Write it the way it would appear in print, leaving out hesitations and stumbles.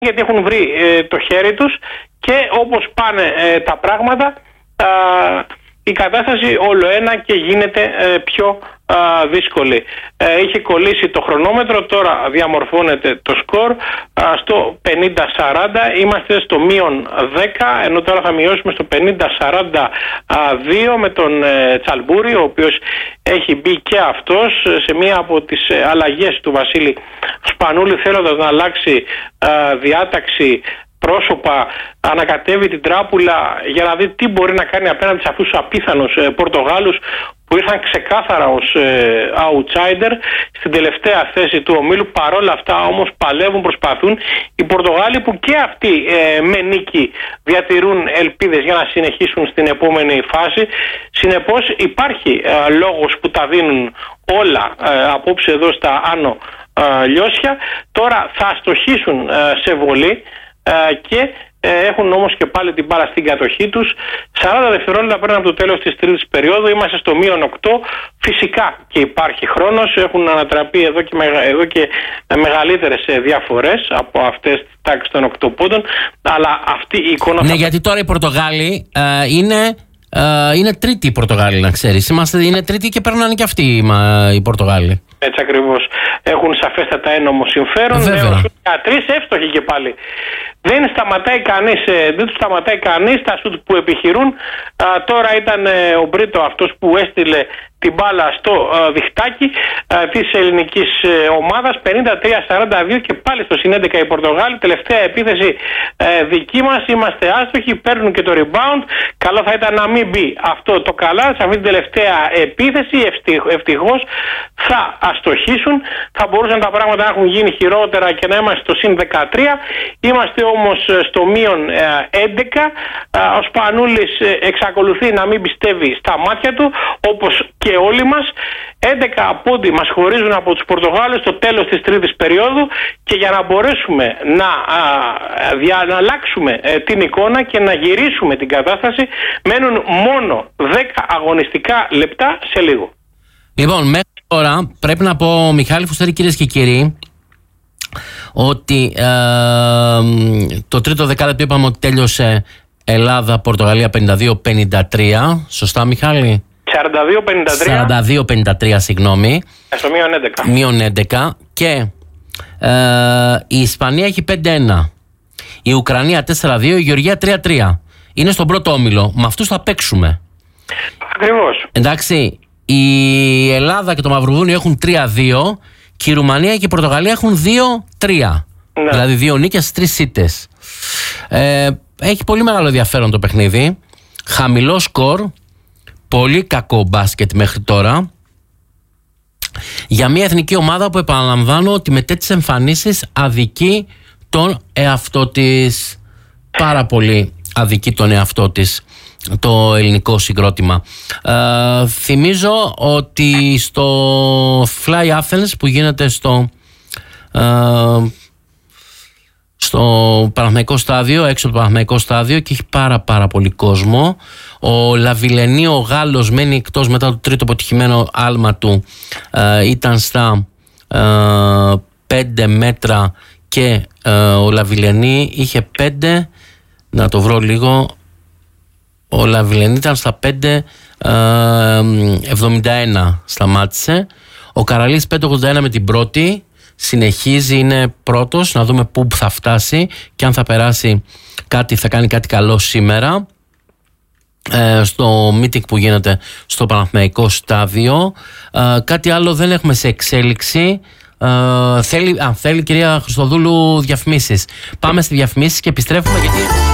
γιατί έχουν βρει το χέρι τους και όπως πάνε τα πράγματα η κατάσταση όλο ένα και γίνεται πιο δύσκολη. Είχε κολλήσει το χρονόμετρο, τώρα διαμορφώνεται το σκορ στο 50-40, είμαστε στο μείον 10, ενώ τώρα θα μειώσουμε στο 50-42 με τον Τσαλμπούρη, ο οποίος έχει μπει και αυτός σε μία από τις αλλαγές του Βασίλη Σπανούλη, θέλοντας να αλλάξει διάταξη, πρόσωπα, ανακατεύει την τράπουλα για να δει τι μπορεί να κάνει απέναντι σε αυτούς τους απίθανους Πορτογάλους που ήρθαν ξεκάθαρα ως outsider στην τελευταία θέση του ομίλου. Παρόλα αυτά όμως παλεύουν, προσπαθούν οι Πορτογάλοι που και αυτοί με νίκη διατηρούν ελπίδες για να συνεχίσουν στην επόμενη φάση. Συνεπώς υπάρχει λόγος που τα δίνουν όλα απόψε εδώ στα Άνω Λιώσια. Τώρα θα αστοχήσουν σε βολή και έχουν όμως και πάλι την μπάλα στην κατοχή τους. 40 δευτερόλεπτα πριν από το τέλος της τρίτης περίοδου, είμαστε στο μείον 8. Φυσικά και υπάρχει χρόνος, έχουν ανατραπεί εδώ και μεγαλύτερες διαφορές από αυτές τις τάξεις των 8 πόντων, αλλά αυτή η εικόνα... Ναι, γιατί τώρα οι Πορτογάλοι είναι τρίτοι οι Πορτογάλοι, να ξέρεις. Είναι τρίτοι και περνάνε και αυτοί οι Πορτογάλοι. Έτσι ακριβώς. Έχουν σαφέστατα ένομο συμφέρον. Βέβαια. 13 εύστοχοι και πάλι. Δεν τους σταματάει κανείς τα σουτ που επιχειρούν. Τώρα ήταν ο Μπρίτο αυτός που έστειλε την μπάλα στο διχτάκι της ελληνικής ομάδας. 53-42 και πάλι στο συν 11 οι Πορτογάλοι. Τελευταία επίθεση δική μας. Είμαστε άστοχοι, παίρνουν και το rebound. Καλό θα ήταν να μην μπει αυτό το καλά. Σε αυτή την τελευταία επίθεση ευτυχώς θα αστοχήσουν. Θα μπορούσαν τα πράγματα να έχουν γίνει χειρότερα και να είμαστε στο συν 13. Είμαστε όμως στο μείον 11. Ο Σπανούλης εξακολουθεί να μην πιστεύει στα μάτια του, όπως και όλοι μας. 11 πόντοι μας χωρίζουν από τους Πορτογάλους στο τέλος της τρίτης περίοδου και για να μπορέσουμε να αλλάξουμε την εικόνα και να γυρίσουμε την κατάσταση μένουν μόνο 10 αγωνιστικά λεπτά σε λίγο. Λοιπόν, μέχρι τώρα πρέπει να πω, Μιχάλη Φουστέρη, κυρίες και κύριοι, ότι το τρίτο δεκάλεπτο είπαμε ότι τέλειωσε Ελλάδα-Πορτογαλία 52-53. Σωστά, Μιχάλη? 42-53, συγγνώμη. Στο μείον 11. Μείον 11. Και η Ισπανία έχει 5-1. Η Ουκρανία 4-2. Η Γεωργία 3-3. Είναι στον πρώτο όμιλο. Με αυτούς θα παίξουμε. Ακριβώς. Εντάξει. Η Ελλάδα και το Μαυροβούνιο έχουν 3-2. Και η Ρουμανία και η Πορτογαλία έχουν 2-3. Ναι. Δηλαδή 2 νίκες, 3 ήττες. Έχει πολύ μεγάλο ενδιαφέρον το παιχνίδι. Χαμηλό σκορ. Πολύ κακό μπάσκετ μέχρι τώρα. Για μια εθνική ομάδα που, επαναλαμβάνω, ότι με τέτοιες εμφανίσεις αδικεί τον εαυτό της. Πάρα πολύ αδικεί τον εαυτό της το ελληνικό συγκρότημα. Θυμίζω ότι στο Fly Athens που γίνεται στο Παναθηναϊκό στάδιο, έξω από το Παναθηναϊκό στάδιο, και έχει πάρα πολύ κόσμο. Ο Λαβιλενή, ο Γάλλος, μένει εκτός μετά το τρίτο αποτυχημένο άλμα του. Ήταν στα 5 μέτρα και ο Λαβιλενή είχε 5, να το βρω λίγο. Ο Λαβιλενή ήταν στα 5,71 σταμάτησε. Ο Καραλής 5,81 με την πρώτη. Συνεχίζει, είναι πρώτος. Να δούμε πού θα φτάσει και αν θα περάσει κάτι, θα κάνει κάτι καλό σήμερα στο meeting που γίνεται στο Παναθηναϊκό στάδιο. Κάτι άλλο δεν έχουμε σε εξέλιξη. Θέλει κυρία Χριστοδούλου διαφημίσεις. Πάμε στη διαφημίσεις και επιστρέφουμε, γιατί